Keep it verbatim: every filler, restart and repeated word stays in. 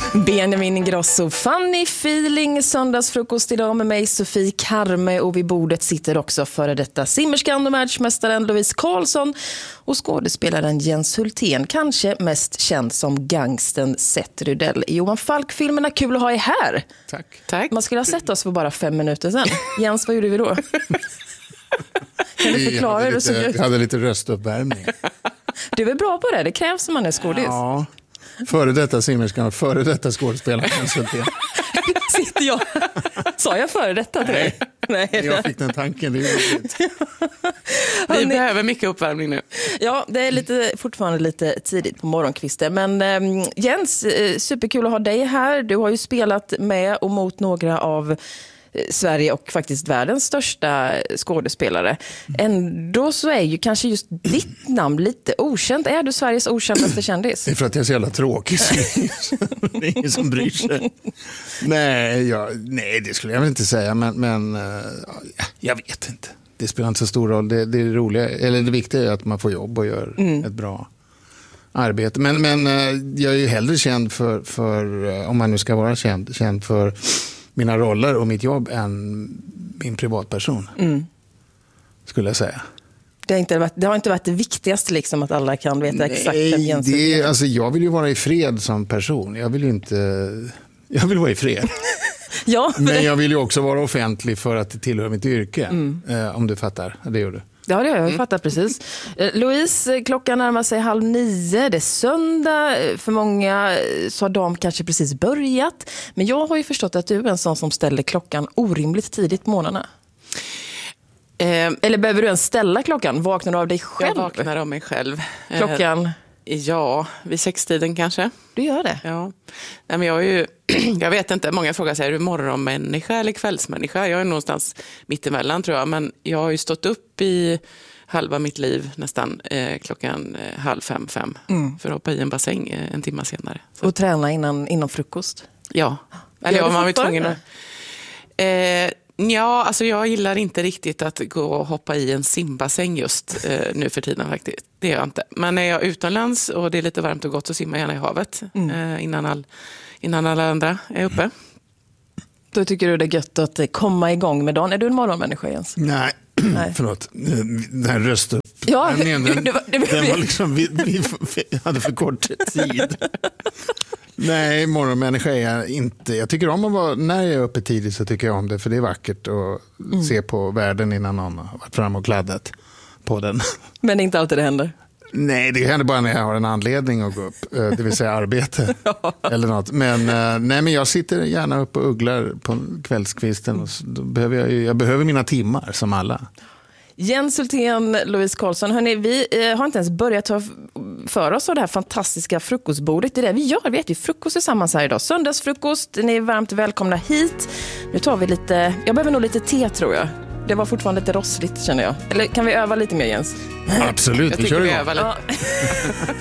Benjamin Ingrosso, Funny Feeling, söndagsfrukost idag med mig Sofie Karme, och vid bordet sitter också före detta simmerskan och världsmästaren Louise Karlsson och skådespelaren Jens Hultén, kanske mest känd som gangsten Seth Rydell i Johan Falk-filmerna. Kul att ha er här. Tack. Tack. Man skulle ha sett oss för bara fem minuter sedan. Jens, vad gjorde vi då? Kan du förklara jag, hur det såg ut? jag hade lite röstuppvärmning. Du är väl bra på det, det krävs om man är skådis. Ja, före detta simmerskan och före detta skådespelare. Sitter jag. Sa jag före detta till dig? Nej, jag fick den tanken. Det är Vi behöver mycket uppvärmning nu. Ja, det är lite, fortfarande lite tidigt på morgonkvisten. Men eh, Jens, eh, superkul att ha dig här. Du har ju spelat med och mot några av Sverige och faktiskt världens största skådespelare. Ändå så är ju kanske just ditt namn lite okänt. Är du Sveriges okändaste kändis? Det är för att jag är så jävla tråkig. Det är ingen som bryr sig. Nej, jag, nej, det skulle jag väl inte säga. Men, men uh, jag vet inte. Det spelar inte så stor roll. Det, det, är roliga, eller det viktiga är att man får jobb och gör mm. ett bra arbete. Men, men uh, jag är ju hellre känd för, för uh, om man nu ska vara känd, känd för mina roller och mitt jobb än min privatperson, mm. skulle jag säga. Det har, inte varit, det har inte varit det viktigaste liksom, att alla kan veta Nej, exakt vem Jens är. Alltså, jag vill ju vara i fred som person. Jag vill inte... Jag vill vara i fred. Ja, men jag vill ju också vara offentlig för att det tillhör mitt yrke. Mm. Eh, om du fattar. Det gör du. Ja, det har jag mm. fattat precis. Eh, Louise, klockan närmar sig halv nio. Det är söndag. För många så har de kanske precis börjat. Men jag har ju förstått att du är en sån som ställer klockan orimligt tidigt på morgnarna. Eh, Eller behöver du ens ställa klockan? Vaknar du av dig själv? Jag vaknar av mig själv. Klockan? Eh, ja, vid sextiden kanske. Du gör det? Ja. Nej, men jag är ju... Jag vet inte, många frågar sig, är du morgonmänniska eller kvällsmänniska? Jag är någonstans mittemellan tror jag, men jag har ju stått upp i halva mitt liv nästan eh, klockan eh, halv fem, fem mm. för att hoppa i en bassäng eh, en timme senare. Så. Och träna innan, innan frukost? Ja, eller ja, man var tvungen att... Eh, ja, alltså jag gillar inte riktigt att gå och hoppa i en simbassäng just eh, nu för tiden faktiskt. Det gör jag inte. Men när jag är utomlands och det är lite varmt och gott så simmar jag gärna i havet mm. eh, innan all... innan alla andra är uppe. Då tycker du det är gött att komma igång med dagen. Är du en morgonmänniska, Jens? Nej, Nej. förlåt. Den här rösten. Ja, den, den, det var, det var, den var liksom, vi, vi, vi hade för kort tid. Nej, morgonmänniska är jag inte. Jag tycker om att vara, när jag är uppe tidigt så tycker jag om det. För det är vackert att mm. se på världen innan någon har varit fram och kladdat på den. Men inte alltid det händer. Nej, det händer bara när jag har en anledning att gå upp, det vill säga arbete ja. eller något. Men, nej, men jag sitter gärna upp och ugglar på kvällskvisten och då behöver jag, ju, jag behöver mina timmar som alla. Jens Hultén, Louise Karlsson, hörni, vi har inte ens börjat ta för oss av det här fantastiska frukostbordet. Det är det vi gör, vi äter ju frukost tillsammans här idag. Söndagsfrukost, ni är varmt välkomna hit. Nu tar vi lite, jag behöver nog lite te tror jag. Det var fortfarande lite rossligt känner jag. Eller kan vi öva lite mer, Jens? Absolut, jag vi kör vi igång. övar lite.